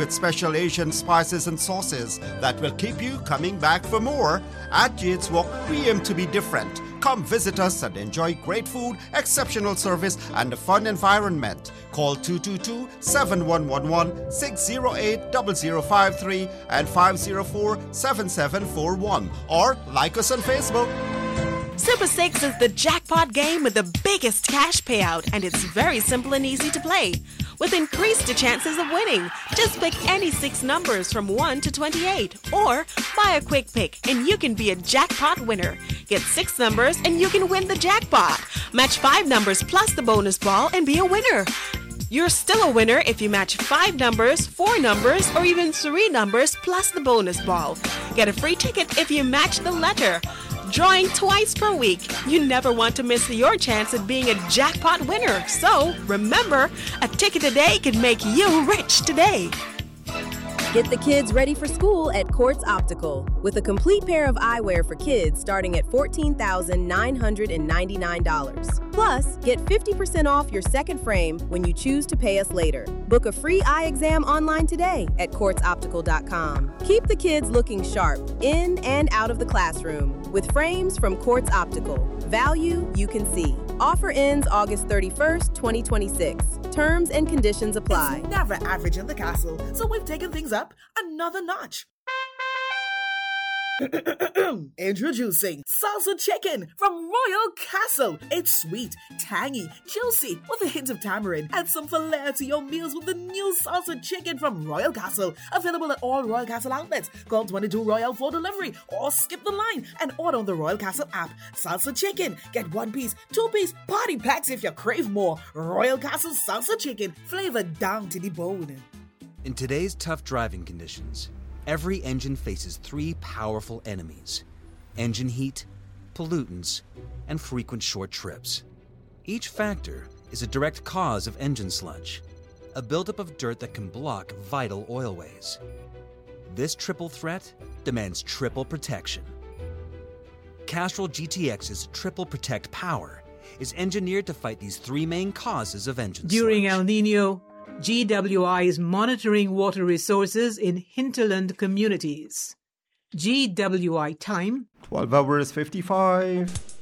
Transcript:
with special Asian spices and sauces that will keep you coming back for more. At Jade's Walk, we aim to be different. Come visit us and enjoy great food, exceptional service, and a fun environment. Call 222-7111, 608-0053, and 504-7741. Or like us on Facebook. Super 6 is the jackpot game with the biggest cash payout, and it's very simple and easy to play. With increased chances of winning, just pick any 6 numbers from 1 to 28, or buy a quick pick and you can be a jackpot winner. Get 6 numbers and you can win the jackpot. Match 5 numbers plus the bonus ball and be a winner. You're still a winner if you match 5 numbers, 4 numbers, or even 3 numbers plus the bonus ball. Get a free ticket if you match the letter. Drawing twice per week. You never want to miss your chance at being a jackpot winner. So, remember, a ticket a day can make you rich today. Get the kids ready for school at Quartz Optical with a complete pair of eyewear for kids starting at $14,999. Plus, get 50% off your second frame when you choose to pay us later. Book a free eye exam online today at quartzoptical.com. Keep the kids looking sharp in and out of the classroom with frames from Quartz Optical. Value you can see. Offer ends August 31st, 2026. Terms and conditions apply. It's never average in the castle, so we've taken things up another notch. Introducing Salsa Chicken from Royal Castle. It's sweet, tangy, juicy, with a hint of tamarind. Add some flair to your meals with the new Salsa Chicken from Royal Castle. Available at all Royal Castle outlets. Call 22 Royal for delivery or skip the line and order on the Royal Castle app. Salsa Chicken. Get 1 piece, 2 piece, party packs if you crave more. Royal Castle Salsa Chicken. Flavored down to the bone. In today's tough driving conditions, every engine faces 3 powerful enemies: engine heat, pollutants, and frequent short trips. Each factor is a direct cause of engine sludge, a buildup of dirt that can block vital oilways. This triple threat demands triple protection. Castrol GTX's Triple Protect Power is engineered to fight these 3 main causes of engine During sludge. El Nino, GWI is monitoring water resources in hinterland communities. GWI time 12 hours 55.